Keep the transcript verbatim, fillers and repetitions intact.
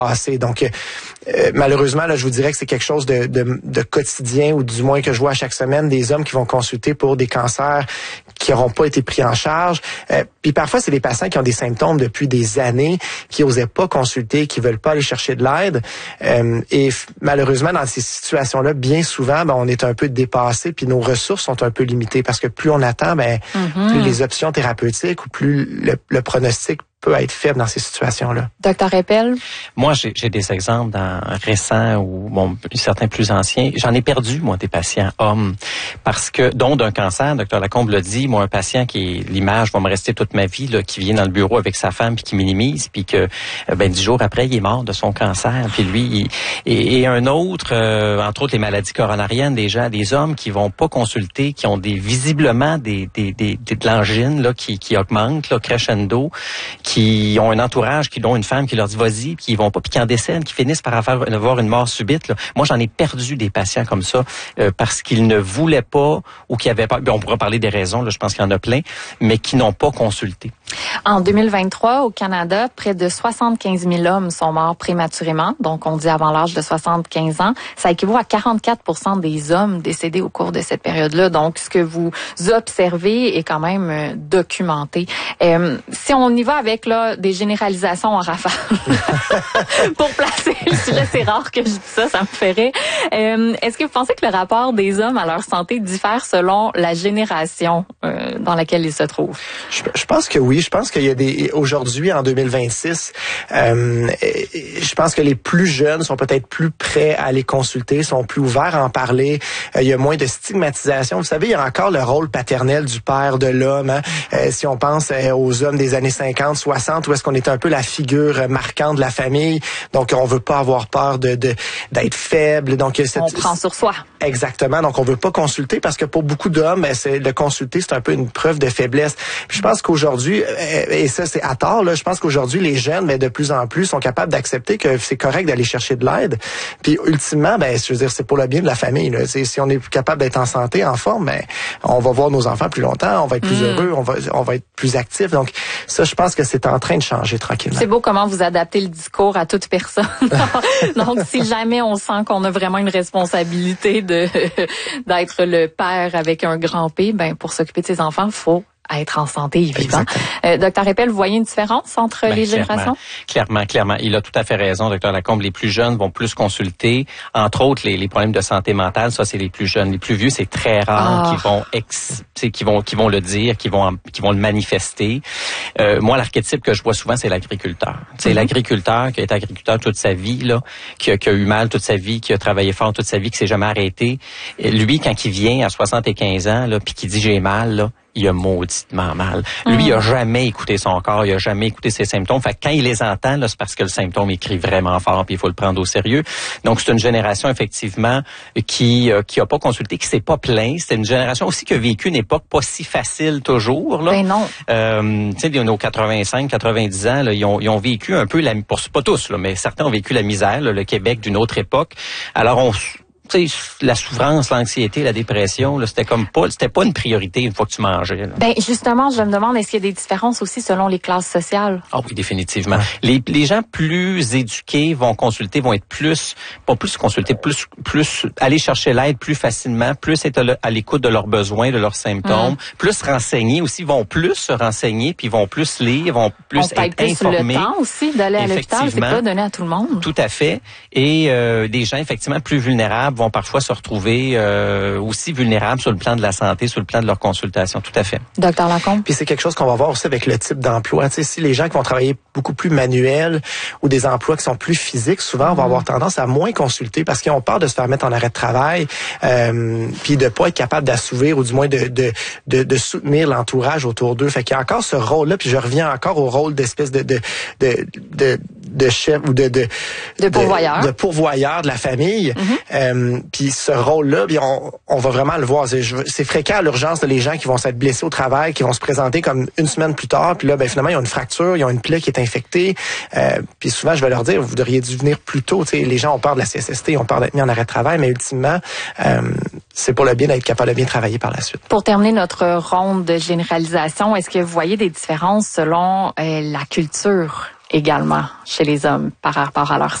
passé. Donc, euh, malheureusement, là, je vous dirais que c'est quelque chose de, de, de quotidien, ou du moins que je vois à chaque semaine, des hommes qui vont consulter pour des cancers qui n'auront pas été pris en charge. Euh, puis parfois, c'est des patients qui ont des symptômes depuis des années, qui n'osaient pas consulter, qui veulent pas aller chercher de l'aide. Euh, et f- malheureusement, dans ces situations-là, bien souvent, ben, on est un peu dépassé, puis nos ressources sont un peu limitées, parce que plus on attend, ben, mm-hmm. plus les options thérapeutiques ou plus le, le pronostic peut être faible dans ces situations-là. Docteur Eppel? Moi, j'ai, j'ai des exemples dans, récents ou bon, certains plus anciens. J'en ai perdu, moi, des patients hommes, parce que, dont d'un cancer, docteur Lacombe l'a dit, moi, un patient qui est, l'image va me rester toute ma vie, là, qui vient dans le bureau avec sa femme puis qui minimise, puis que, ben, dix jours après, il est mort de son cancer. Puis lui, il, et, et un autre, euh, entre autres les maladies coronariennes, des gens, des hommes qui vont pas consulter, qui ont des visiblement des, des, des, des de l'angine là, qui, qui augmente, là, crescendo, qui ont un entourage, qui ont une femme qui leur dit vas-y, puis ils vont pas, puis qui en décèdent, qui finissent par avoir, avoir une mort subite. Là. Moi, j'en ai perdu des patients comme ça euh, parce qu'ils ne voulaient pas ou qui avaient pas. On pourra parler des raisons, là, je pense qu'il y en a plein, mais qui n'ont pas consulté. En deux mille vingt-trois, au Canada, près de soixante-quinze mille hommes sont morts prématurément, donc on dit avant l'âge de soixante-quinze ans. Ça équivaut à quarante-quatre pour cent des hommes décédés au cours de cette période-là. Donc, ce que vous observez est quand même euh, documenté. Euh, si on y va avec là des généralisations en rafale, pour placer le sujet, c'est rare que je dise ça, ça me ferait. Euh, est-ce que vous pensez que le rapport des hommes à leur santé diffère selon la génération euh, dans laquelle ils se trouvent? Je, je pense que oui. Je pense qu'il y a des aujourd'hui en deux mille vingt-six, euh, je pense que les plus jeunes sont peut-être plus prêts à aller consulter, sont plus ouverts à en parler. Euh, il y a moins de stigmatisation. Vous savez, il y a encore le rôle paternel du père, de l'homme. Hein? Euh, si on pense euh, aux hommes des années cinquante, soixante, où est-ce qu'on est un peu la figure marquante de la famille. Donc, on veut pas avoir peur de, de d'être faible. Donc, cette, on prend sur soi. Exactement. Donc, on veut pas consulter parce que pour beaucoup d'hommes, ben, c'est de consulter, c'est un peu une preuve de faiblesse. Puis je pense qu'aujourd'hui, et ça c'est à tort, là, je pense qu'aujourd'hui les jeunes, ben, de plus en plus sont capables d'accepter que c'est correct d'aller chercher de l'aide. Puis ultimement, ben, je veux dire, c'est pour le bien de la famille. Là. Si on est capable d'être en santé, en forme, ben, on va voir nos enfants plus longtemps, on va être plus mmh. heureux, on va, on va être plus actif. Donc ça, je pense que c'est en train de changer tranquillement. C'est beau comment vous adaptez le discours à toute personne. Donc si jamais on sent qu'on a vraiment une responsabilité de d'être le père avec un grand P, ben pour s'occuper de ses enfants, faut à être en santé et vivant. Euh, docteur Eppel, vous voyez une différence entre ben, les clairement, générations? Clairement, clairement. Il a tout à fait raison, docteur Lacombe. Les plus jeunes vont plus consulter. Entre autres, les, les problèmes de santé mentale, ça, c'est les plus jeunes. Les plus vieux, c'est très rare ah. qu'ils vont ex, qu'ils vont, qu'ils vont le dire, qu'ils vont, qu'ils vont le manifester. Euh, moi, l'archétype que je vois souvent, c'est l'agriculteur. C'est mm-hmm. l'agriculteur qui a été agriculteur toute sa vie, là, qui a, qui a eu mal toute sa vie, qui a travaillé fort toute sa vie, qui s'est jamais arrêté. Et lui, quand il vient à soixante-quinze ans, là, puis qu'il dit j'ai mal, là, il a mauditement mal. Lui, mmh. il a jamais écouté son corps, il a jamais écouté ses symptômes. Fait que quand il les entend, là, c'est parce que le symptôme écrit vraiment fort, puis il faut le prendre au sérieux. Donc, c'est une génération, effectivement, qui euh, qui a pas consulté, qui s'est pas plaint. C'est une génération aussi qui a vécu une époque pas si facile toujours. Là. Ben non. Euh, tu sais, nos quatre-vingt-cinq, quatre-vingt-dix ans, là, ils ont, ils ont vécu un peu, la, pour, pas tous, là, mais certains ont vécu la misère, là, le Québec d'une autre époque. Alors, on... Tu sais, la souffrance, l'anxiété, la dépression, là, c'était comme pas, c'était pas une priorité une fois que tu mangeais. Là. Ben justement, je me demande, est-ce qu'il y a des différences aussi selon les classes sociales? Ah oui, définitivement. Les, les gens plus éduqués vont consulter, vont être plus, pas plus consulter, plus, plus aller chercher l'aide plus facilement, plus être à l'écoute de leurs besoins, de leurs symptômes, mmh. plus renseignés aussi, vont plus se renseigner, puis vont plus lire, vont plus On être plus informés. Le temps aussi d'aller à l'hôpital, c'est pas donné à tout le monde. Tout à fait. Et euh, des gens effectivement plus vulnérables vont parfois se retrouver euh, aussi vulnérables sur le plan de la santé, sur le plan de leur consultation. Tout à fait. Docteur Lacombe. Puis c'est quelque chose qu'on va voir aussi avec le type d'emploi. Tu sais, si les gens qui vont travailler beaucoup plus manuels ou des emplois qui sont plus physiques, souvent, mmh. vont avoir tendance à moins consulter parce qu'ils ont peur de se faire mettre en arrêt de travail, euh, puis de pas être capable d'assouvir ou du moins de de de, de soutenir l'entourage autour d'eux. Fait qu'il y a encore ce rôle-là. Puis je reviens encore au rôle d'espèce de de de, de de chef ou de de de pourvoyeur de, de pourvoyeur de la famille. Mm-hmm. Euh, puis ce rôle-là, bien, on, on va vraiment le voir. C'est, c'est fréquent à l'urgence de les gens qui vont s'être blessés au travail, qui vont se présenter comme une semaine plus tard, puis là, ben finalement, ils ont une fracture, ils ont une plaie qui est infectée. Euh, puis souvent, je vais leur dire, vous devriez dû venir plus tôt. Tu sais, les gens ont peur de la C S S T, ont peur d'être mis en arrêt de travail, mais ultimement, euh, c'est pour le bien d'être capable de bien travailler par la suite. Pour terminer notre ronde de généralisation, est-ce que vous voyez des différences selon euh, la culture? également chez les hommes par rapport à leur